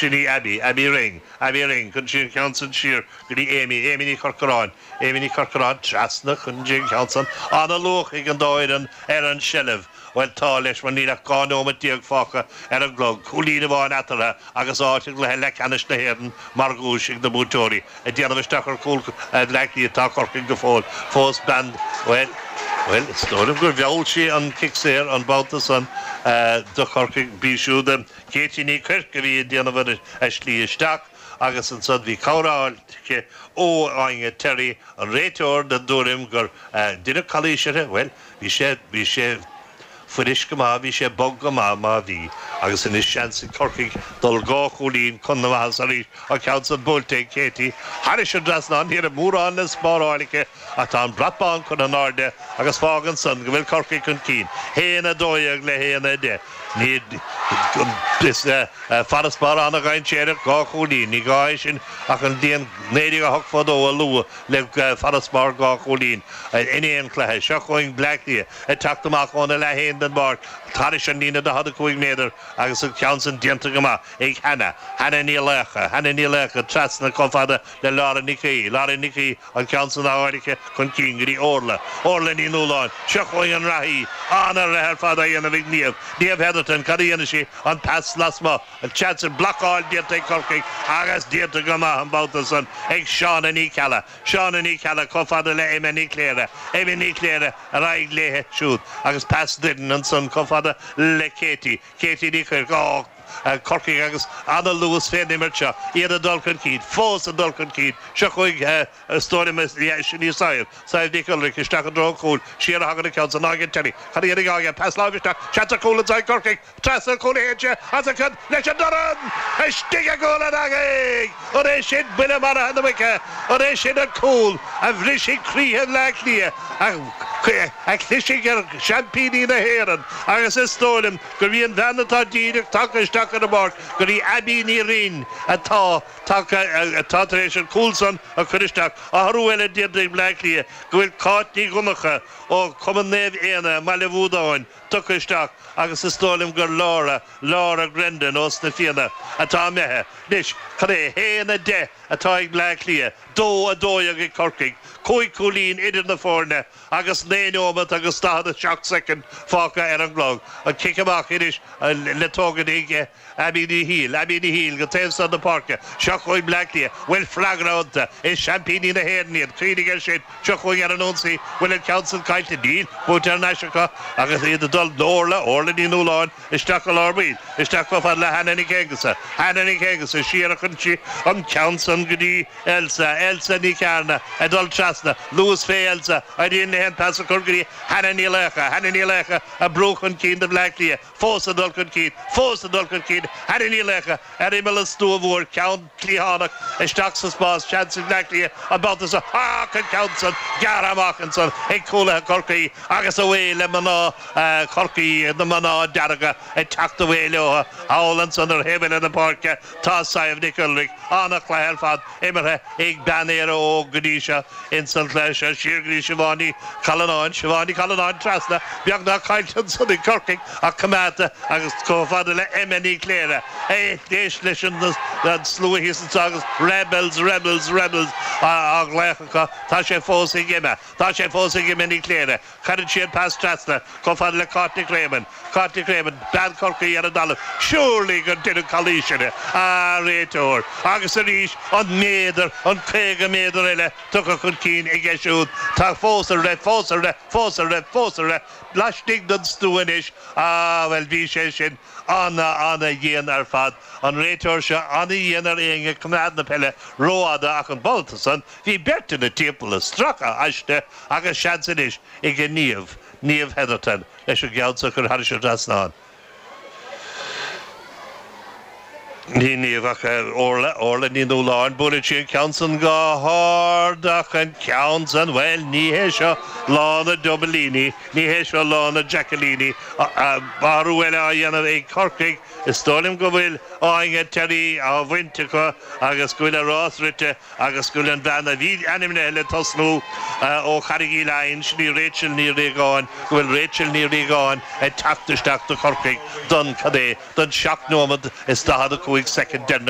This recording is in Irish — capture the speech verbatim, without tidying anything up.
Shini Abbey, Abbey Ring, Abbey Ring, Kunjin Johnson Shear, Goody Amy, Amy Corcoran, Amy Corcoran, Trasna, Kunjin Johnson, Anna Luch, Egan Doyden, Aaron Shelev. Well, Talish, when Nina gone home at Diog Foka, and a glug, Kulina Van Atara, Agus Article, Helakanish the Herden, Margushing the Butori, a Diana Stacker Cool, and like the attack or King of Fall, Force Band, well. Well, it's not a good Violchi on kicks there on both the sun, uh, the Corking Bishu, the Katie Kirkavi, the other Ashley Stack, August and Sudvi Kaura, O. Oing Terry, and Rator, the Durim, did a Kalisha, well, we shed, we shed. Furishkama, vi sé bogama ma vi, agus in is chance in Corking, dol go chulín, Connavasari, a council Bolte, Katie, Harish and Drasnan, here a Muran, a Sporalike, a town Bratban, Conanarde, agus Fagan Sun, Will Corking and Keen, Hena Doyag, Lehena de, need this Faras Baran, a guy chair, go chulín, Nigaishin, a can dean, Nadia Hockfodo, a Lua, Leg Faras Bar, go chulín, any and Clash, Shocking Black deer, attack the mark on the Lahain. Bar, Tarish and Nina the Hada Queen Nader, Agus of Council Diantagama, Egg Hannah, Hannah Nilecha, Hannah Nilecha, Trasna Confada, the Lara Niki, Lara Niki, on Council Nawarika, Conking, Orla, Orla Ninulon, Shakoy and Rahi, Anna her father and a big Niev, Niev Heatherton, Kadianashi, on Pass Lasma, and Chance and Black All Diantag Corking, Agus Diantagama, and Baltason, Egg Sean and Ekala, Sean and Ekala, Confada Le Emeni Clara, Emeni Clara, Rai Lehe Shoot, Agus Pass Didden. And son Confada Le Katie, Katie Dicker, oh, uh, Corking Agus, Anna Lewis Fanny Mercha, Ian Dulcan Keed, Foss and Dulcan Keed, Shakoig, a story miss the Ashini Sire, Sire Dicker, Kistak and Draw Cool, Sheer Hagan accounts and Nagan Terry, Hadi Gaga, Pass Lavista, Chatter Cool and Side Corking, Trassa Cool Hedge, as a cut, Lecha Duran, a Stiga Goal and Agag, or a shit Billamara and the Wicker, or a shit and Cool, a Rishi Cree and Lackney, a Klishing Champagne in the Heron, Agus a Stolem, Korean Vanata Didic, Taka Stuck at the mark, Guri Abby Nirin, a Ta, Taka, a Tatration Coulson, a Kuristak, a Haruela did the Blackly, Gwil Courtney Gumacha, or Common Nev Ena, Malavudan, Tuckistak, Agus a Stolem Gur Laura, Laura Grendon, Osnafina, a Tamehe, Nish, Kare, Hena De, a Toy Blackly, Do a Doyag Corking, Koi Coolin, Idin the Forne, Agus Nano, but Agus the shock second, Falka Aaron Glog, a kick him off, Irish, a Letogan Ige, Abby the Heel, Abby the Heel, Gates on the Parker, Shockoy Blackly, well flag around, a champagne in the head, near cleaning a shit, Shockoy Aranonsi, well it council kite the deal, Botan Nashaka, Agus the dull Norla, Orla di Nulon, a Stackle Orbeal, a Stackle for La Hanani Kegasa, Hanani Kegasa, Shira Kunchi, on Council Goody, Elsa, Elsa Nicarna, a dull Chasna, Louis Fay Elsa, I didn't hand pass a Kurgri, Hanani Lecha, Hanani Lecha, a broken keen the Blackly, Force the Dulcan Keen, Force the Dulcan Keen, Hanani Lecha, and Emil Stovor, Count Clihana, a Staxus Boss, Chance Blackly, about this, ah, Council, Gara Markinson, a Cola Corky, Agus away, Lemana, uh, Corky, the Mana, Daraga, a tucked away, Loa, Howlands under heaven in the park, Tossai of Nicolrick, Anna Clahelfad, Emmer, Egg Banero, Gadisha, Instant Clash, Sheer Shivani, Calanon, Shivani, Calanon, Trasna, Biagna Kailton, Sunny Corking, a Kamata, Agus Cofadela, Emeni Clara, a Dish Lishon, the Slew his songs, Rebels, Rebels, Rebels, Aglacha, Tasha Fosing Emma, Tasha Fosing Emeni Clara, Carrichian past Trasna, Cofadela Cartic Raymond, Cartic Raymond, Bad Corky Yaradala, surely continue Kalishan, Ah, Rator, Agus Arish, on Mader, on Pega Mader, took a Keen, Egeshut, Tak Foster, Foster, Foster, Foster, Lash Digdon Stuanish, Ah, well, Vishin, Anna, Anna Yen Arfad, on Ratorsha, Anna Yen Ar Inge, Command the Pelle, Roada, Akon Baltason, he bet in the table, struck a Ashte, Aga Shansinish, Ege Niev, Niev Heatherton, Esha Gelsucker, Harisha Dasnan. Ní níomhach orla, orla ní nó láin búla sin Council go hardach an Council, well, ní hé seo lána Dublini, ní hé seo lána Jacqueline, barú eile a dhéanamh é Corcaigh, is tólim go bhfuil áinge Terry a bhainte agus go bhfuil a rásrite, agus go bhfuil an bheanna bhí animne eile tosnú ó Charigí Lein, ní Rachel ní Régáin, go bhfuil Rachel ní Régáin é tactisteach do Corcaigh don cadé, don seach nómad is da hada Week second